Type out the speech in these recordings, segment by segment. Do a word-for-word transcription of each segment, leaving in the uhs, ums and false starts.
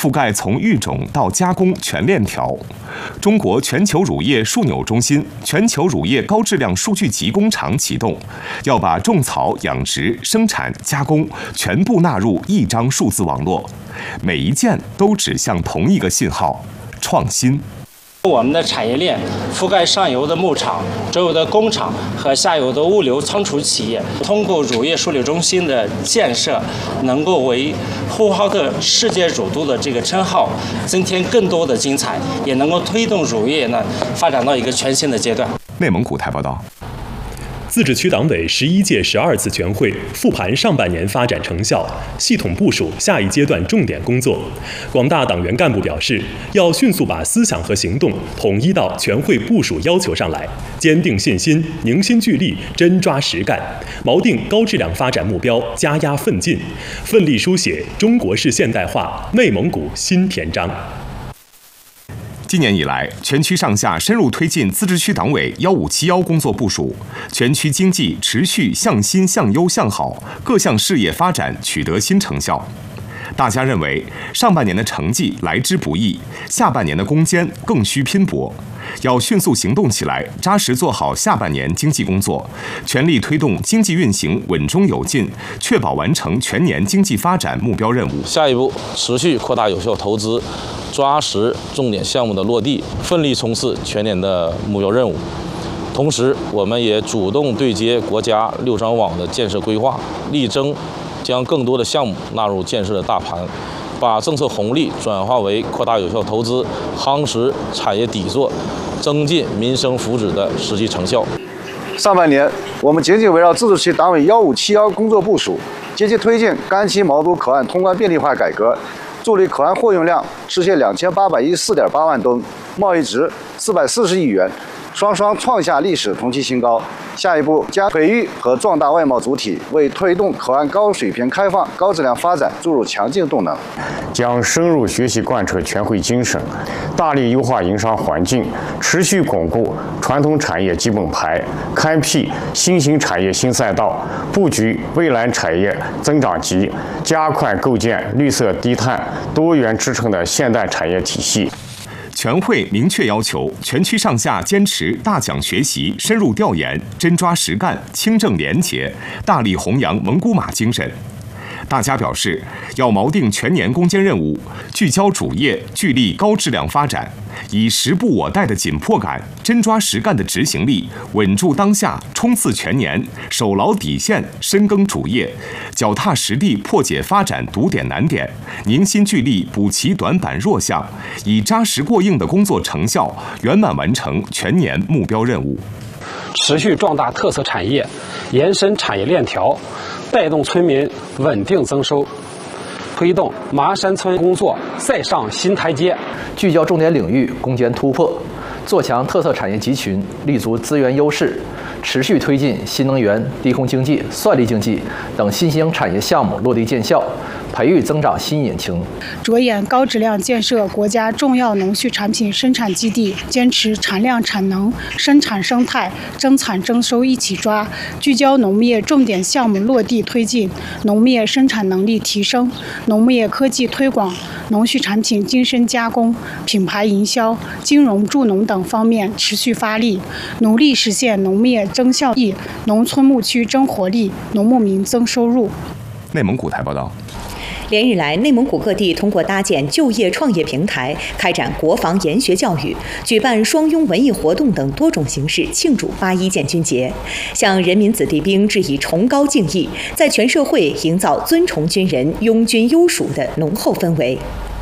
覆盖从育种到加工全链条。中国全球乳业枢纽中心、全球乳业高质量数据集工厂启动，要把种草、养殖、生产、加工全部纳入一张数字网络，每一件都指向同一个信号：创新。 我们的产业链覆盖上游的牧场、周游的工厂和下游的物流仓储企业。通过乳业枢纽中心的建设，能够为呼和浩特世界乳都的这个称号增添更多的精彩，也能够推动乳业呢发展到一个全新的阶段。 内蒙古台报道。 自治区党委十一届十二次全会复盘上半年发展成效，系统部署下一阶段重点工作。广大党员干部表示，要迅速把思想和行动统一到全会部署要求上来，坚定信心，凝心聚力，真抓实干，锚定高质量发展目标，加压奋进，奋力书写中国式现代化内蒙古新篇章。 今年以来，全区上下深入推进自治区党委“幺五七幺”工作部署，全区经济持续向新、向优、向好，各项事业发展取得新成效。大家认为，上半年的成绩来之不易，下半年的攻坚更需拼搏。要迅速行动起来，扎实做好下半年经济工作，全力推动经济运行稳中有进，确保完成全年经济发展目标任务。 下一步，持续扩大有效投资。 抓实重点项目的落地，奋力冲刺全年的目标任务。同时，我们也主动对接国家六张网的建设规划，力争将更多的项目纳入建设的大盘，把政策红利转化为扩大有效投资、夯实产业底座、增进民生福祉的实际成效。 上半年，我们紧紧围绕自治区党委“幺五七幺”工作部署，积极推进甘旗毛都口岸通关便利化改革。 助力口岸货运量实现两千八百一十四点八万吨，贸易值四百四十亿元，双双创下历史同期新高。下一步将培育和壮大外贸主体，为推动口岸高水平开放、高质量发展注入强劲动能。 将深入学习贯彻全会精神，大力优化营商环境，持续巩固传统产业基本盘，开辟新型产业新赛道，布局未来产业增长极，加快构建绿色低碳、多元支撑的现代产业体系。 全会明确要求全区上下坚持大讲学习、深入调研、真抓实干、清正廉洁，大力弘扬蒙古马精神。大家表示，要锚定全年攻坚任务，聚焦主业，聚力高质量发展，以时不我待的紧迫感、真抓实干的执行力，稳住当下，冲刺全年，守牢底线，深耕主业，脚踏实地破解发展堵点难点，凝心聚力补齐短板弱项，以扎实过硬的工作成效，圆满完成全年目标任务。 持续壮大特色产业，延伸产业链条，带动村民稳定增收，推动麻山村工作再上新台阶。 聚焦重点领域，攻坚突破，做强特色产业集群，立足资源优势，持续推进新能源、低空经济、算力经济等新兴产业项目落地见效，培育增长新引擎。 着眼高质量建设国家重要农畜产品生产基地，坚持产量产能、生产生态、增产增收一起抓，聚焦农业重点项目落地推进，农业生产能力提升、农业科技推广、农畜产品精深加工、品牌营销、金融助农等方面持续发力，努力实现农业增效益、农村牧区增活力、农牧民增收入。 内蒙古台报道。 连日来，内蒙古各地通过搭建就业创业平台，开展国防研学教育，举办双拥文艺活动等多种形式庆祝八一建军节，向人民子弟兵致以崇高敬意，在全社会营造尊崇军人、拥军优属的浓厚氛围。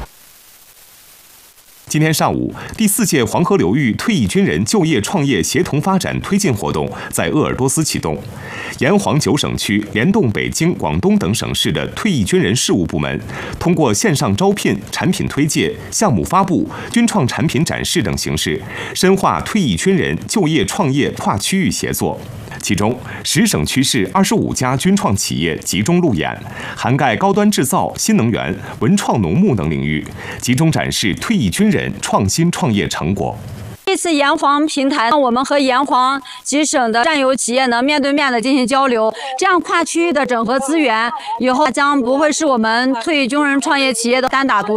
今天上午，第四届黄河流域退役军人就业创业协同发展推进活动在鄂尔多斯启动。沿黄九省区联动北京、广东等省市的退役军人事务部门，通过线上招聘、产品推介、项目发布、军创产品展示等形式，深化退役军人就业创业跨区域协作。其中，十省区市二十五家军创企业集中路演，涵盖高端制造、新能源、文创农牧等领域，集中展示退役军人创新创业成果。 这次沿黄平台，我们和沿黄几省的战友企业能面对面的进行交流，这样跨区域的整合资源，以后将不会是我们退役军人创业企业的单打独